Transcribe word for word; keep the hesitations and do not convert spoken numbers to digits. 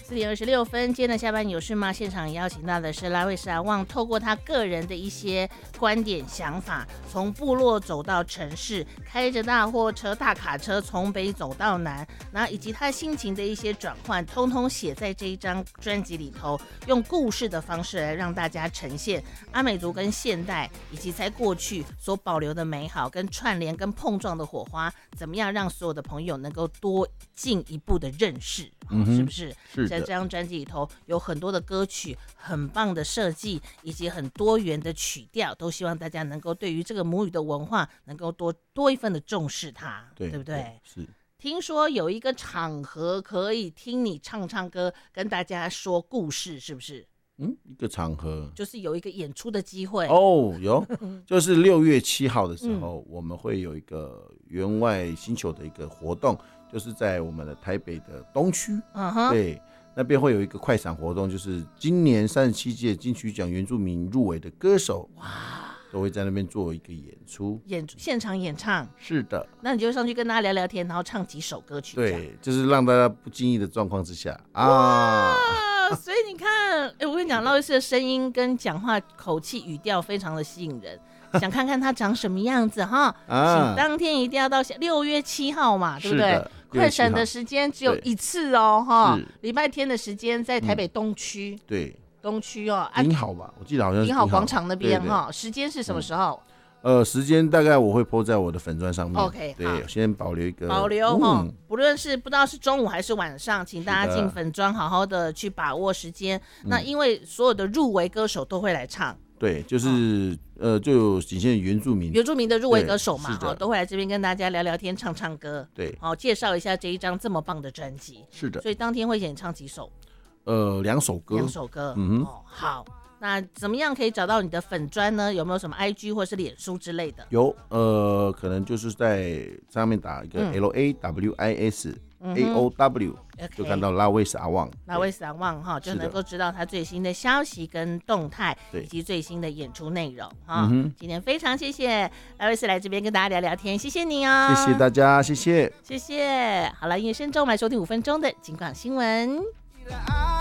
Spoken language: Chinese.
四点二十六分，今天的下班有事吗？现场邀请到的是拉卫士阿旺，透过他个人的一些观点想法，从部落走到城市，开着大货车、大卡车从北走到南，然后以及他心情的一些转换，通通写在这一张专辑里头，用故事的方式来让大家呈现阿美族跟现代以及在过去所保留的美好，跟串联跟碰撞的火花，怎么样让所有的朋友能够多进一步的认识，嗯、是不是？ 是的。 在这张专辑里头有很多的歌曲，很棒的设计，以及很多元的曲调，都希望大家能够对于这个母语的文化能够多多一份的重视它， 对, 对不对？ 对，是。 听说有一个场合可以听你唱唱歌，跟大家说故事，是不是？ 嗯，一个场合就是有一个演出的机会哦，有，就是六月七号的时候，嗯、我们会有一个员外星球的一个活动，就是在我们的台北的东区，嗯哼，对，那边会有一个快闪活动，就是今年三十七届金曲奖原住民入围的歌手，哇，都会在那边做一个演出， 演现场演唱， 是的， 那你就上去跟大家聊聊天，然后唱几首歌曲， 对，就是让大家不经意的状况之下啊。 所以你看，欸、我跟你讲，拉卫士的声音跟讲话口气语调非常的吸引人，想看看他长什么样子哈。啊、请当天一定要到六月七号嘛，对不对？快闪的时间只有一次哦，哈，礼拜天的时间在台北东区、嗯，对，东区哦， 顶好吧，我记得好像是顶好广场那边哈。时间是什么时候？嗯呃，时间大概我会 po 在我的粉专上面。 OK， 对，先保留一个保留哈、嗯，不论是不知道是中午还是晚上，请大家进粉专好好的去把握时间。那因为所有的入围歌手都会来唱， 对，就是、哦、呃，就仅限原住民， 原住民的入围歌手嘛，哈，都会来这边跟大家聊聊天、唱唱歌， 对， 好、哦，介绍一下这一张这么棒的专辑。 是的， 所以当天会演唱几首？ 呃，两首歌， 两首歌，嗯哼，哦，好。那怎么样可以找到你的粉专呢？有没有什么 I G 或是脸书之类的？ 有，呃，可能就是在上面打一个 L A W I S A O W，、嗯、就看到拉卫士阿旺， 拉卫士阿旺哈，就能够知道他最新的消息跟动态，以及最新的演出内容哈、嗯。今天非常谢谢拉卫士来这边跟大家聊聊天，谢谢你哦， 谢谢大家，谢谢， 谢谢。好了，音乐声中我们来收听五分钟的警广新闻。